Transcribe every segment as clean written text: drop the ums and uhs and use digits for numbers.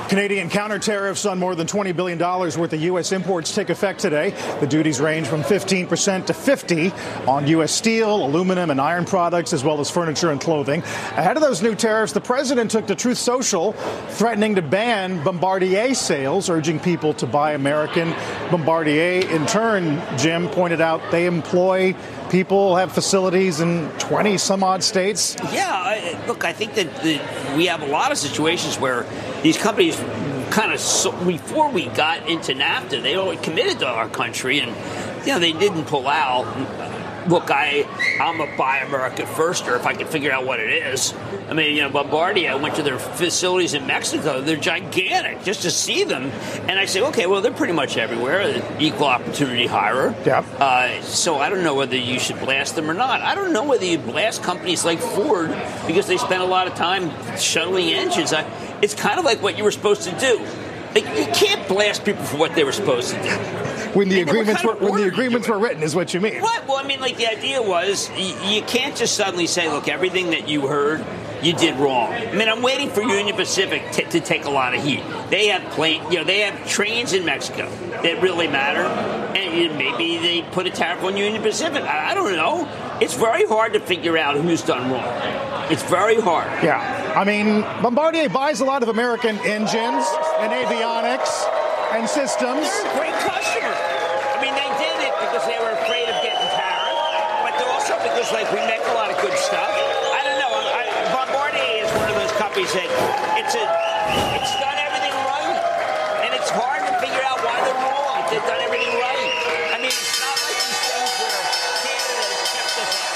Canadian counter tariffs on more than $20 billion worth of U.S. imports take effect today. The duties range from 15% to 50% on U.S. steel, aluminum, and iron products, as well as furniture and clothing. Ahead of those new tariffs, the president took to Truth Social, threatening to ban Bombardier sales, urging people to buy American. Bombardier, in turn, Jim pointed out they employ people, have facilities in 20 some odd states. Yeah, look, I think that we have a lot of situations where these companies kind of, before we got into NAFTA, they always committed to our country, and they didn't pull out. Look, I'm a Buy America firster if I can figure out what it is. I mean, Bombardier, I went to their facilities in Mexico. They're gigantic, just to see them. And I say, okay, well, they're pretty much everywhere. Equal opportunity hirer. Yeah. So I don't know whether you should blast them or not. I don't know whether you blast companies like Ford because they spend a lot of time shuttling engines. It's kind of like what you were supposed to do. Like, you can't blast people for what they were supposed to do. When the agreements were written, is what you mean. Right. Well, I mean, the idea was you can't just suddenly say, look, everything that you heard, you did wrong. I mean, I'm waiting for Union Pacific to take a lot of heat. They have they have trains in Mexico that really matter, and maybe they put a tariff on Union Pacific. I don't know. It's very hard to figure out who's done wrong. It's very hard. Yeah. I mean, Bombardier buys a lot of American engines and avionics and systems. They're a great customer. I mean, they did it because they were afraid of getting tariffed, but they're also because, we make a lot of good stuff. I don't know. Bombardier is one of those companies that it's done everything right, and it's hard to figure out why they're wrong. They've done everything right. I mean, it's not like these things where Canada has kept us out.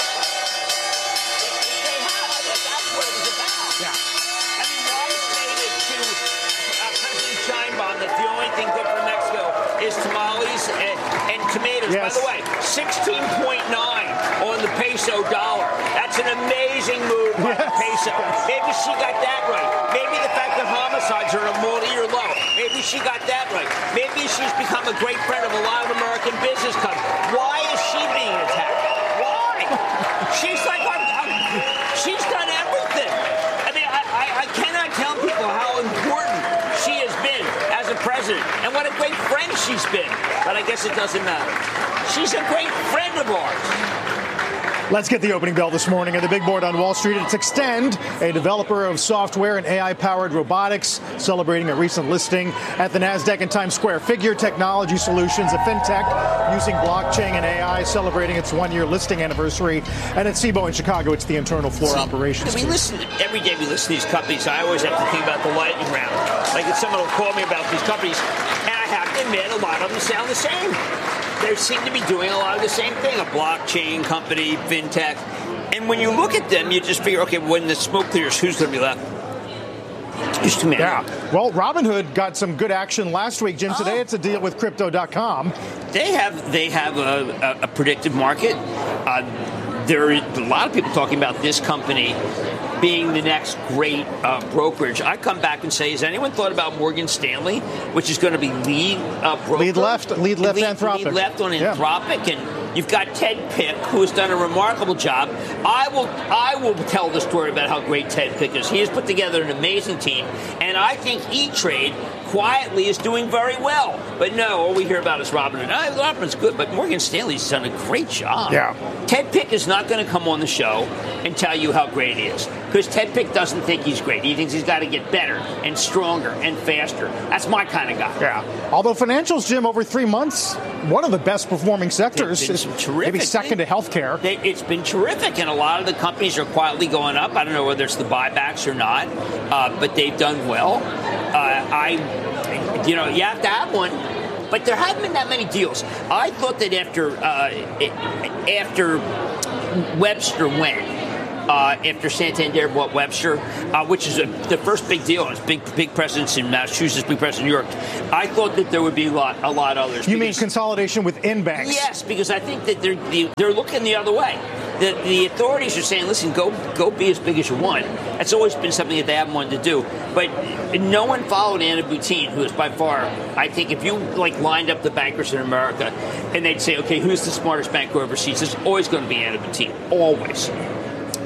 They have. That's what it was about. Yeah. I mean, Rice made it to President Sheinbaum that the only thing good for Mexico is tamales and tomatoes. Yes. By the way, 16.9 on the peso dollar. That's an amazing move by the peso. Maybe she got that right. Maybe the fact that homicides are at a multi-year low. Maybe she got that right. Maybe she's become a great friend of a lot of American business companies. Why is she being attacked? Why? She's she's done everything. I mean, I cannot tell people how important she has been as a president and what a great friend she's been. But I guess it doesn't matter. She's a great friend of ours. Let's get the opening bell this morning at the big board on Wall Street. It's Extend, a developer of software and AI-powered robotics, celebrating a recent listing at the NASDAQ in Times Square. Figure Technology Solutions, a fintech using blockchain and AI, celebrating its one-year listing anniversary. And at CBOE in Chicago, it's the internal floor operations team. Every day we listen to these companies. I always have to think about the lightning round. Like if someone will call me about these companies, and I have to admit, a lot of them sound the same. They seem to be doing a lot of the same thing, a blockchain company, fintech. And when you look at them, you just figure, okay, when the smoke clears, who's going to be left? There's too many. Yeah. Well, Robinhood got some good action last week, Jim. Today it's a deal with Crypto.com. They have a predictive market. There are a lot of people talking about this company being the next great brokerage. I come back and say, has anyone thought about Morgan Stanley, which is going to be lead broker? Lead left Anthropic. Lead left on Anthropic. And you've got Ted Pick, who has done a remarkable job. I will tell the story about how great Ted Pick is. He has put together an amazing team. And I think E-Trade quietly is doing very well. But no, all we hear about is Robinhood. Robinhood's good, but Morgan Stanley's done a great job. Yeah. Ted Pick is not going to come on the show and tell you how great he is. Because Ted Pick doesn't think he's great. He thinks he's got to get better and stronger and faster. That's my kind of guy. Yeah. Although financials, Jim, over 3 months, one of the best performing sectors. Is maybe second to healthcare. It's been terrific, and a lot of the companies are quietly going up. I don't know whether it's the buybacks or not, but they've done well. You have to have one. But there haven't been that many deals. I thought that after Webster went, after Santander bought Webster, which is the first big deal. It's big precedence in Massachusetts, big precedent in New York. I thought that there would be a lot others. You mean consolidation within banks? Yes, because I think that they're looking the other way. The authorities are saying, listen, go be as big as you want. That's always been something that they haven't wanted to do. But no one followed Anna Boutine, who is by far, I think, if you lined up the bankers in America and they'd say, okay, who's the smartest banker overseas? It's always going to be Anna Boutine. Always.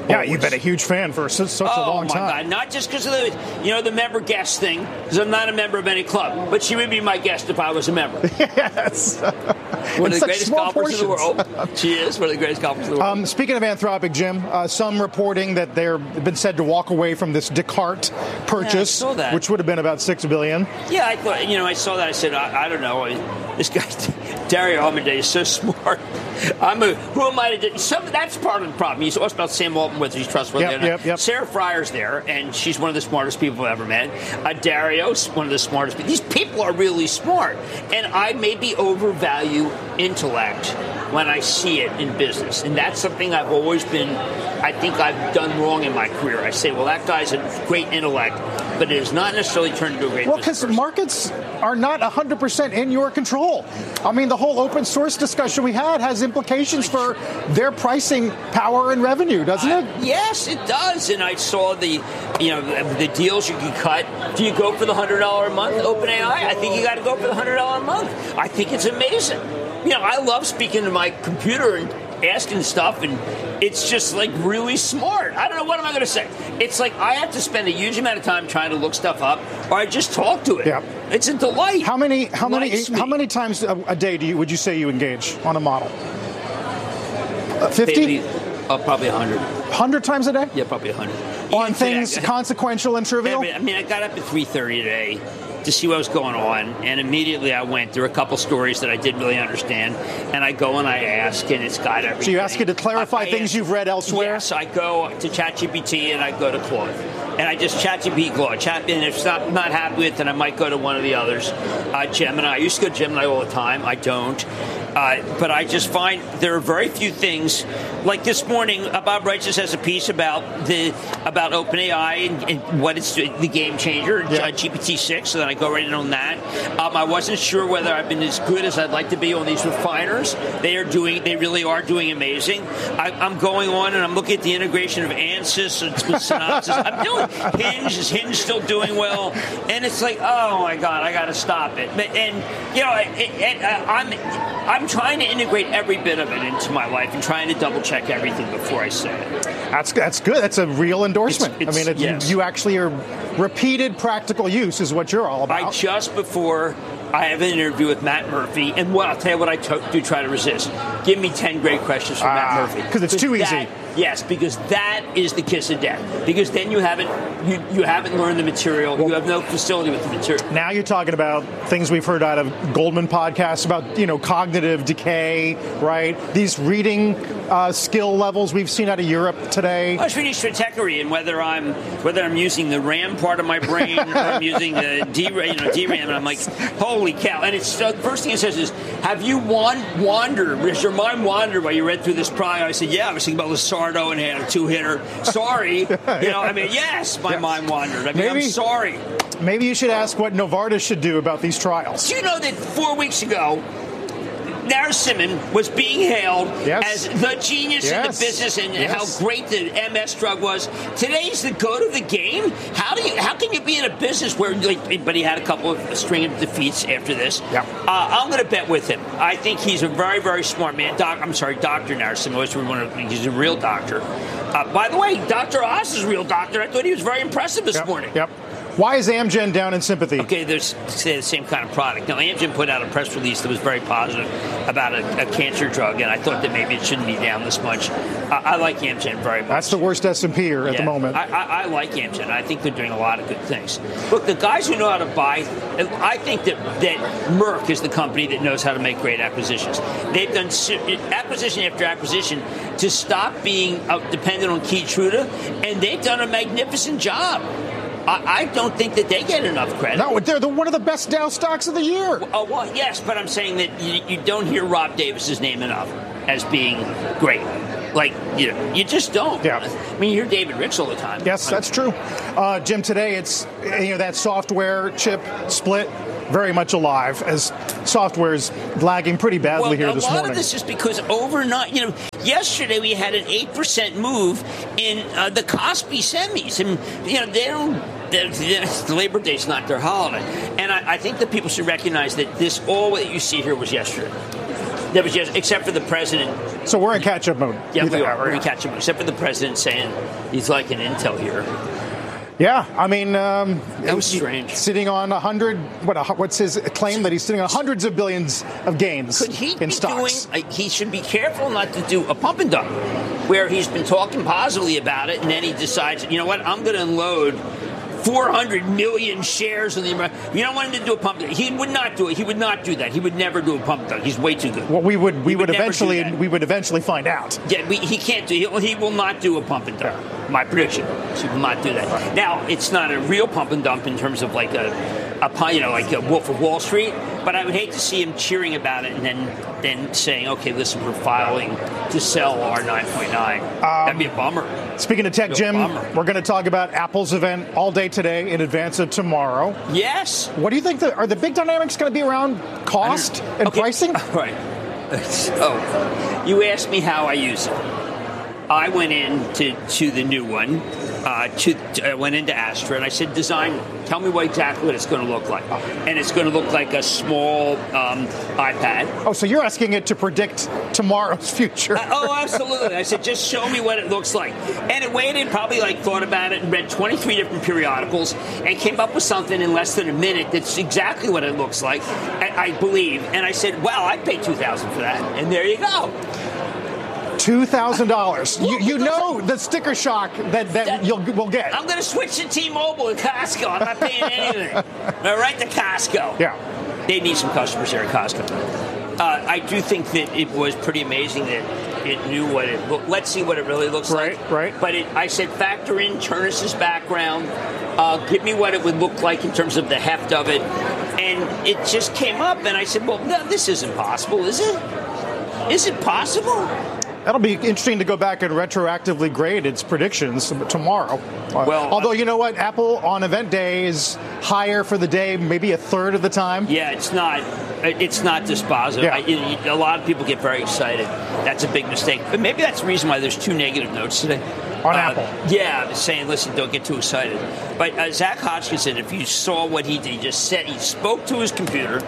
Yeah, you've been a huge fan for such a long time. Oh, my God. Not just because of the member guest thing, because I'm not a member of any club, but she would be my guest if I was a member. Yes. One of the greatest golfers in the world. She is one of the greatest golfers in the world. Speaking of Anthropic, Jim, some reporting that they've been said to walk away from this Descartes purchase, which would have been about $6 billion. Yeah, I thought, I saw that. I said, I don't know. This guy, Dario Amodei, is so smart. Who am I to do? That's part of the problem. He's also about Sam Altman, whether he's trustworthy or not. Sarah Fryer's there, and she's one of the smartest people I've ever met. Dario's one of the smartest people. These people are really smart, and I maybe overvalue intellect when I see it in business, and that's something I think I've done wrong in my career. I say, well, that guy's a great intellect, but it has not necessarily turned into a great business person. Because markets are not 100% in your control. I mean, the whole open source discussion we had has implications for their pricing power and revenue, doesn't it? Yes, it does. And I saw the deals you can cut. Do you go for the $100 a month OpenAI? I think you got to go for the $100 a month. I think it's amazing. I love speaking to my computer and asking stuff, and it's just like really smart. I don't know, what am I going to say? It's like I have to spend a huge amount of time trying to look stuff up, or I just talk to it. Yeah. It's a delight. How many times a day would you say you engage on a model? 50? Probably 100. 100 times a day? Yeah, probably 100. On things consequential and trivial? I got up at 3:30 today to see what was going on, and immediately I went. There were a couple stories that I didn't really understand, and I go and I ask, and it's got everything. So you ask it to clarify things you've read elsewhere? Yes, I go to ChatGPT and I go to Claude. And I just ChatGPT, Claude. And if it's not happy with it, then I might go to one of the others. Gemini. I used to go to Gemini all the time. I don't. But I just find there are very few things. Like this morning, Bob Righteous has a piece about OpenAI and what it's the game changer, GPT-6. So then I go right in on that. I wasn't sure whether I've been as good as I'd like to be on these refiners. They really are doing amazing. I'm going on and I'm looking at the integration of ANSYS and Synopsys. I'm doing Hinge. Is Hinge still doing well? And it's like, oh my God, I got to stop it. And I'm trying to integrate every bit of it into my life and trying to double check everything before I say it. That's good. That's a real endorsement. Yes. You actually are repeated practical use is what you're all about. Just before I have an interview with Matt Murphy, and I'll tell you what I do try to resist. Give me 10 great questions from Matt Murphy. Because it's too easy. Yes, because that is the kiss of death. Because then you haven't learned the material. You have no facility with the material. Now you're talking about things we've heard out of Goldman podcasts about cognitive decay, right? These reading skill levels we've seen out of Europe today. I was reading Stratechery and whether I'm using the RAM part of my brain or I'm using the DRAM, and I'm like, holy cow! And it's the first thing it says is, have you wandered? Has your mind wandered while you read through this prior? I said, yeah, I was thinking about Lissardo and had a 2-hitter. Sorry, yes, my mind wandered. I'm sorry. Maybe you should ask what Novartis should do about these trials. Do you know that 4 weeks ago, Narasimhan was being hailed as the genius in the business and how great the MS drug was. Today's the goat of the game. How can you be in a business where, but he had a couple of string of defeats after this. Yeah. I'm going to bet with him. I think he's a very, very smart man. Dr. Narasimhan. He's a real doctor. By the way, Dr. Oz is a real doctor. I thought he was very impressive this morning. Yep. Why is Amgen down in sympathy? Okay, there's the same kind of product. Now, Amgen put out a press release that was very positive about a cancer drug, and I thought that maybe it shouldn't be down this much. I like Amgen very much. That's the worst S&P-er at the moment. I like Amgen. I think they're doing a lot of good things. Look, the guys who know how to buy, I think that Merck is the company that knows how to make great acquisitions. They've done acquisition after acquisition to stop being dependent on Keytruda, and they've done a magnificent job. I don't think that they get enough credit. No, they're one of the best Dow stocks of the year. Well, yes, but I'm saying that you don't hear Rob Davis's name enough as being great. You just don't. Yeah. I mean, you hear David Ricks all the time. Yes, that's true. Jim, today it's that software chip split very much alive as software is lagging pretty badly here this morning. A lot of this is because overnight, yesterday we had an 8% move in the Kospi semis, and they don't. The Labor Day is not their holiday, and I think that people should recognize that all that you see here was yesterday. That was just, except for the president. So we're in catch-up mode. Yeah, we are. We're in catch-up mode, except for the president saying he's like an intel here. Yeah, I mean, that was strange. Sitting on 100. What's his claim that he's sitting on hundreds of billions of gains Could he in stocks? He should be careful not to do a pump and dump, where he's been talking positively about it, and then he decides, you know what, I'm going to unload 400 million shares in the. You don't want him to do a pump. He would not do it. He would not do that. He would never do a pump dump. He's way too good. Well, we would eventually find out. Yeah, he can't do. He will not do a pump and dump. My prediction: he will not do that. Now, it's not a real pump and dump in terms of like like a Wolf of Wall Street. But I would hate to see him cheering about it and then saying, "Okay, listen, we're filing to sell our 9.9." That'd be a bummer. Speaking of tech, Jim, we're going to talk about Apple's event all day today in advance of tomorrow. Yes. What do you think? Are the big dynamics going to be around cost and pricing? Right. So, you asked me how I use it. I went into the new one. I went into Astra and I said, design, tell me exactly what it's going to look like. And it's going to look like a small iPad. Oh, so you're asking it to predict tomorrow's future. Absolutely. I said, just show me what it looks like. And it waited, probably thought about it and read 23 different periodicals and came up with something in less than a minute that's exactly what it looks like, I believe. And I said, wow, I'd pay $2,000 for that. And there you go. $2,000. You know the sticker shock that we'll get. I'm going to switch to T-Mobile and Costco. I'm not paying anything. Right to Costco. Yeah. They need some customers here at Costco. I do think that it was pretty amazing that it knew what it looked. Let's see what it really looks like. Right. But I said factor in Turnus's background. Give me what it would look like in terms of the heft of it. And it just came up, and I said, well, no, this isn't possible, is it? Is it possible? That'll be interesting to go back and retroactively grade its predictions tomorrow. Well, although, you know what? Apple on event day is higher for the day, maybe a third of the time. Yeah, it's not dispositive. Yeah. A lot of people get very excited. That's a big mistake. But maybe that's the reason why there's 2 negative notes today. On Apple. Yeah, saying, listen, don't get too excited. But Zach Hodgkinson, if you saw what he did, he spoke to his computer.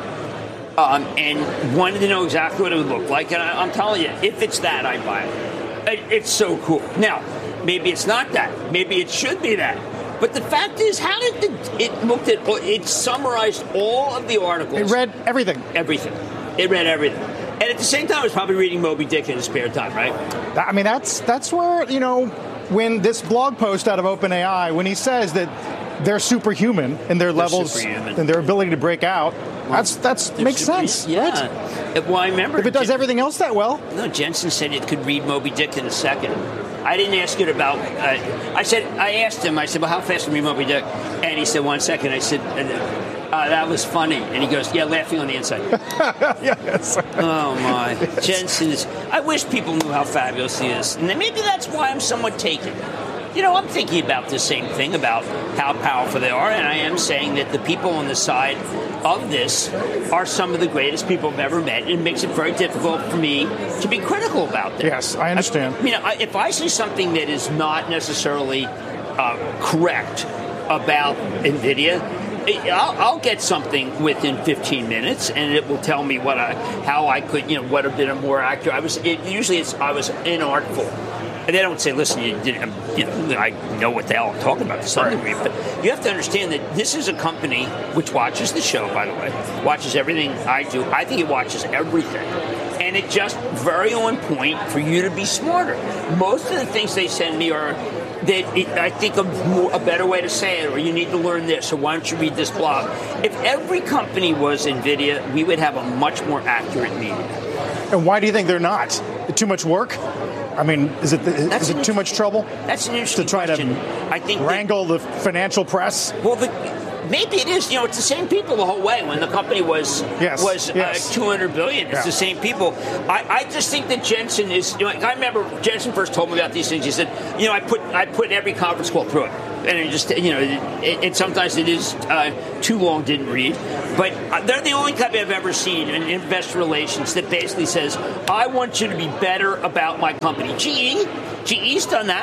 And wanted to know exactly what it would look like. And I'm telling you, if it's that, I'd buy it. It's so cool. Now, maybe it's not that. Maybe it should be that. But the fact is, how did it summarized all of the articles. It read everything. Everything. It read everything. And at the same time, it was probably reading Moby Dick in his spare time, right? I mean, that's where, when this blog post out of OpenAI, when he says that they're superhuman in their levels and their ability to break out, that makes sense. Yeah. Right? Well, I remember if it does everything else that well. No, Jensen said it could read Moby Dick in a second. I didn't ask it about. I asked him. I said, "Well, how fast can we read Moby Dick?" And he said, "1 second." I said, "That was funny." And he goes, "Yeah, laughing on the inside." Yes. Oh my, Jensen is. I wish people knew how fabulous he is, and maybe that's why I'm somewhat taken. I'm thinking about the same thing about how powerful they are, and I am saying that the people on the side of this are some of the greatest people I've ever met. It makes it very difficult for me to be critical about them. Yes, I understand. If I see something that is not necessarily correct about NVIDIA, I'll get something within 15 minutes, and it will tell me how I could, what have been a more accurate. I was inartful. And they don't say, listen, I know what the hell I'm talking about to some degree. But you have to understand that this is a company which watches the show, by the way, watches everything I do. I think it watches everything. And it just very on point for you to be smarter. Most of the things they send me are I think a better way to say it, or you need to learn this, or why don't you read this blog. If every company was NVIDIA, we would have a much more accurate media. And why do you think they're not? Too much work? I mean, is it too much trouble? That's an interesting question. I think wrangle the financial press. Well, maybe it is. It's the same people the whole way. When the company was $200 billion, it's the same people. I just think that Jensen is. I remember Jensen first told me about these things. He said, I put every conference call through it. And it just, it sometimes it is too long, didn't read. But they're the only company I've ever seen in investor relations that basically says, I want you to be better about my company. GE's done that.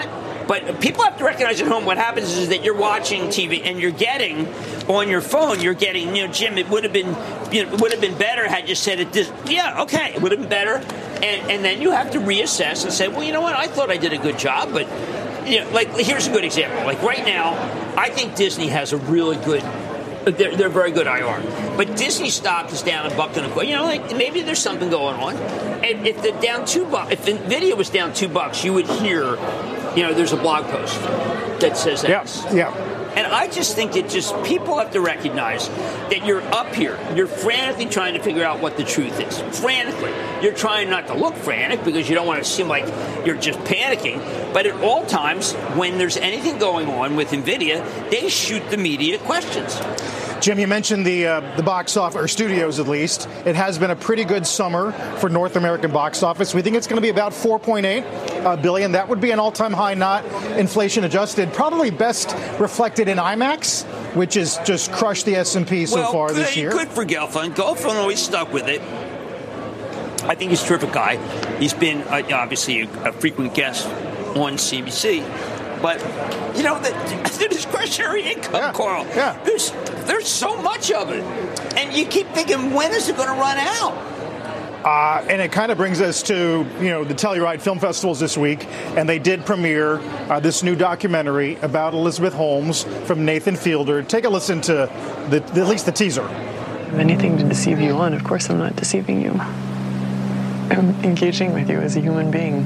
But people have to recognize at home what happens is that you're watching TV and you're getting on your phone. You're getting, Jim. It would have been, it would have been better had you said it. Yeah, okay, it would have been better. And then you have to reassess and say, well, you know what? I thought I did a good job, but like here's a good example. Like right now, I think Disney has a really good. They're very good IR, but Disney stock is down $1.25. Like maybe there's something going on. And if they're down $2, if Nvidia was down $2, you would hear, there's a blog post that says X. Yeah. And I just think people have to recognize that you're up here. You're frantically trying to figure out what the truth is. Frantically. You're trying not to look frantic because you don't want to seem like you're just panicking. But at all times, when there's anything going on with NVIDIA, they shoot the media questions. Jim, you mentioned the box office, or studios at least. It has been a pretty good summer for North American box office. We think it's going to be about $4.8 billion. That would be an all-time high, not inflation adjusted. Probably best reflected in IMAX, which has just crushed the S&P so far this year. Good for Gelfand. Gelfand always stuck with it. I think he's a terrific guy. He's been obviously a frequent guest on CBC. But, the discretionary income, Carl, there's so much of it. And you keep thinking, when is it going to run out? And it kind of brings us to, the Telluride Film Festivals this week. And they did premiere this new documentary about Elizabeth Holmes from Nathan Fielder. Take a listen to at least the teaser. If anything to deceive you on, of course I'm not deceiving you. I'm engaging with you as a human being.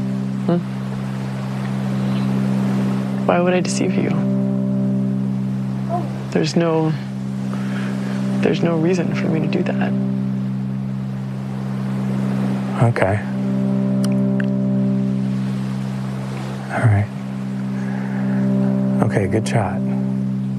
Why would I deceive you? There's no reason for me to do that. Okay. All right. Okay, good shot.